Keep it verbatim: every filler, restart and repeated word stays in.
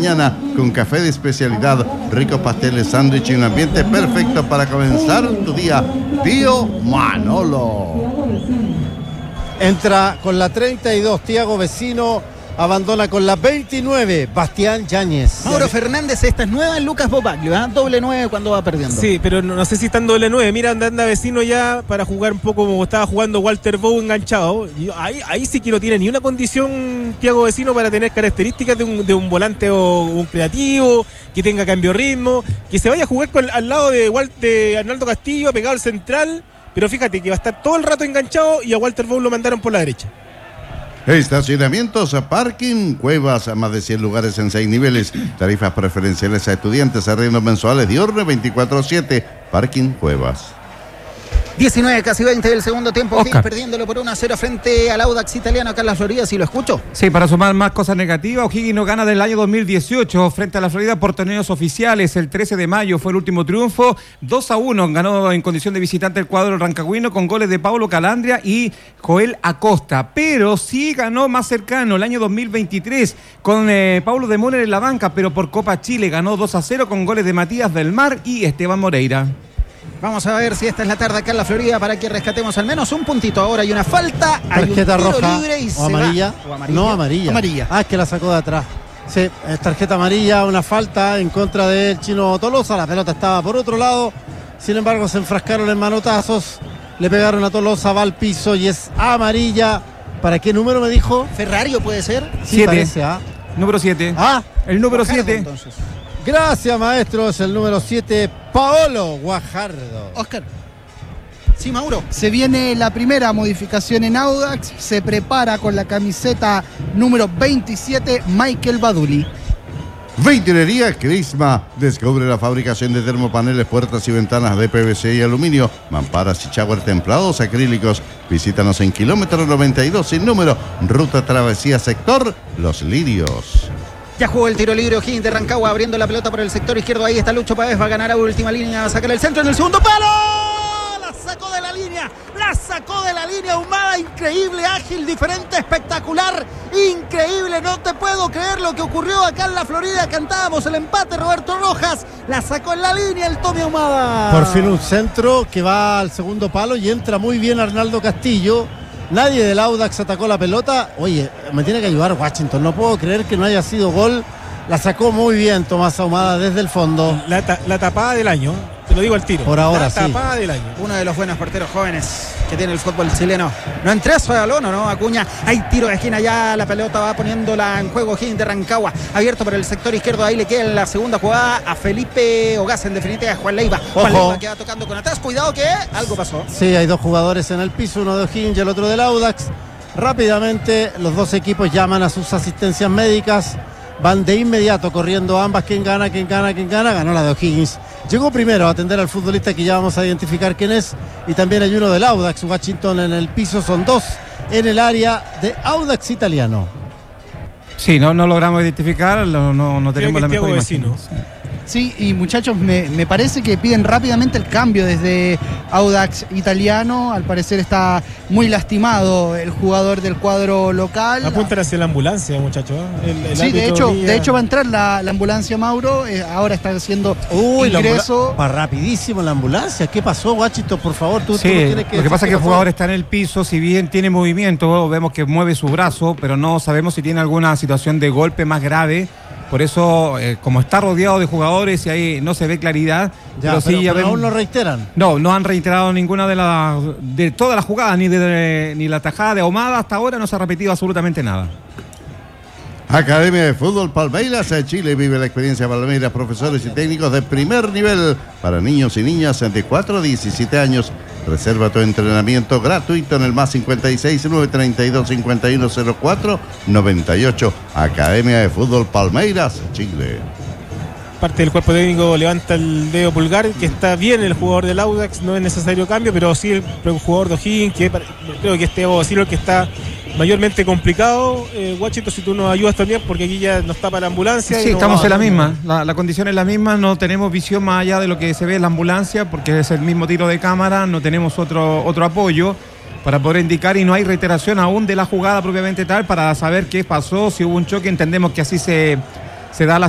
mañana con café de especialidad, ricos pasteles, sándwich y un ambiente perfecto para comenzar tu día. Tío Manolo. Entra con la treinta y dos Thiago Vecino, abandona con la veintinueve Bastián Yáñez. Mauro Fernández, esta es nueva en Lucas Bobaglio, ¿eh? Doble nueve cuando va perdiendo. Sí, pero no, no sé si está en doble nueve. Mira, anda, anda Vecino ya para jugar un poco como estaba jugando Walter Bow enganchado. Y ahí, ahí sí que no tiene ni una condición Thiago Vecino para tener características de un, de un volante o un creativo, que tenga cambio de ritmo, que se vaya a jugar con, al lado de, Walt, de Arnaldo Castillo, pegado al central. Pero fíjate que va a estar todo el rato enganchado y a Walter Bow lo mandaron por la derecha. Estacionamientos, parking, cuevas, a más de cien lugares en seis niveles, tarifas preferenciales a estudiantes, arriendos mensuales, diurno veinticuatro siete, parking, cuevas. diecinueve, casi veinte del segundo tiempo, Oscar. perdiéndolo por uno a cero frente al Audax italiano acá en la Florida, si lo escucho. Sí, para sumar más cosas negativas, O'Higgins no gana del año dos mil dieciocho frente a la Florida por torneos oficiales. El trece de mayo fue el último triunfo, dos a uno ganó en condición de visitante el cuadro rancagüino con goles de Paulo Calandria y Joel Acosta, pero sí ganó más cercano el año dos mil veintitrés con eh, Paulo de Moner en la banca, pero por Copa Chile ganó dos a cero con goles de Matías del Mar y Esteban Moreira. Vamos a ver si esta es la tarde acá en la Florida para que rescatemos al menos un puntito. Ahora hay una falta, hay Tarjeta un tiro roja libre y o se amarilla. va. O amarilla. No, amarilla. Amarilla. Ah, es que la sacó de atrás. Sí, es tarjeta amarilla, una falta en contra del chino Tolosa. La pelota estaba por otro lado. Sin embargo, se enfrascaron en manotazos. Le pegaron a Tolosa, va al piso y es amarilla. ¿Para qué número me dijo? Ferrario puede ser. Sí, Siete. parece, ¿ah? Número siete. Ah, El número Guajardo, siete. entonces. gracias, maestro. Es el número siete, Paolo Guajardo. Oscar, Sí, Mauro. se viene la primera modificación en Audax. Se prepara con la camiseta número veintisiete Michael Baduli. Ventilería Crisma. Descubre la fabricación de termopaneles, puertas y ventanas de P V C y aluminio, mamparas y shower templados acrílicos. Visítanos en kilómetro noventa y dos sin número, ruta travesía sector Los Lirios. Ya jugó el tiro libre O'Higgins de Rancagua abriendo la pelota por el sector izquierdo. Ahí está Lucho Páez, va a ganar a última línea, va a sacar el centro en el segundo palo. La sacó de la línea, la sacó de la línea Ahumada. Increíble, ágil, diferente, espectacular, increíble. No te puedo creer lo que ocurrió acá en la Florida. Cantábamos el empate, Roberto Rojas la sacó en la línea el Tommy Ahumada. Por fin un centro que va al segundo palo y entra muy bien Arnaldo Castillo. Nadie del Audax atacó la pelota. Oye, me tiene que ayudar Washington. No puedo creer que no haya sido gol. La sacó muy bien Tomás Ahumada desde el fondo. La, ta- la tapada del año, te lo digo al tiro. Por ahora, la sí. tapada del año. Uno de los buenos porteros jóvenes que tiene el fútbol chileno. No entré a su balón, ¿no? Acuña. Hay tiro de esquina ya. La pelota va poniéndola en juego O'Higgins de Rancagua. Abierto por el sector izquierdo. Ahí le queda en la segunda jugada a Felipe Ogaz. En definitiva a Juan Leiva. Juan Ojo. Leiva queda tocando con atrás. Cuidado que algo pasó. Sí, hay dos jugadores en el piso, uno de O'Higgins y el otro del Audax. Rápidamente los dos equipos llaman a sus asistencias médicas. Van de inmediato corriendo ambas. ¿Quién gana? ¿Quién gana? ¿Quién gana? Ganó la de O'Higgins. Llegó primero a atender al futbolista que ya vamos a identificar quién es. Y también hay uno del Audax. Washington en el piso. Son dos en el área de Audax italiano. Sí, no, no logramos identificar, no, no, no Creo tenemos que la es mejor Thiago imagen. Vecino. Sí, y muchachos, me, me parece que piden rápidamente el cambio desde Audax italiano. Al parecer está muy lastimado el jugador del cuadro local. Apuntan hacia la ambulancia, muchachos. El, el Sí, de árbitro hecho, guía- de hecho va a entrar la, la ambulancia, Mauro. Eh, ahora está haciendo Uy, la ingreso. ambula- va rapidísimo la ambulancia. ¿Qué pasó, Washington? Por favor, tú, Sí, tú nos tienes que lo que pasa es decir que el qué jugador pasó. está en el piso, si bien tiene movimiento, vemos que mueve su brazo, pero no sabemos si tiene alguna situación de golpe más grave. Por eso, eh, como está rodeado de jugadores y ahí no se ve claridad, Ya, pero pero, sí ya pero vemos- aún lo reiteran. No, no han reiterado ninguna de las de todas las jugadas, ni de, de- ni la tajada de Ahumada hasta ahora no se ha repetido absolutamente nada. Academia de Fútbol Palmeiras. Chile vive la experiencia Palmeiras, profesores y técnicos de primer nivel para niños y niñas de cuatro a diecisiete años. Reserva tu entrenamiento gratuito en el más cincuenta y seis, novecientos treinta y dos, cincuenta y uno cero cuatro, noventa y ocho. Academia de Fútbol Palmeiras, Chile. Parte del cuerpo técnico levanta el dedo pulgar, que está bien el jugador del Audax, no es necesario cambio, pero sí el, el jugador de O'Higgins, que para- creo que este va a decir el que está mayormente complicado. Eh, Washington, si tú nos ayudas también, porque aquí ya nos tapa la ambulancia. y Sí, no estamos va- en la misma, la, la condición es la misma, no tenemos visión más allá de lo que se ve en la ambulancia, porque es el mismo tiro de cámara, no tenemos otro, otro apoyo para poder indicar y no hay reiteración aún de la jugada propiamente tal para saber qué pasó, si hubo un choque, entendemos que así se, se da la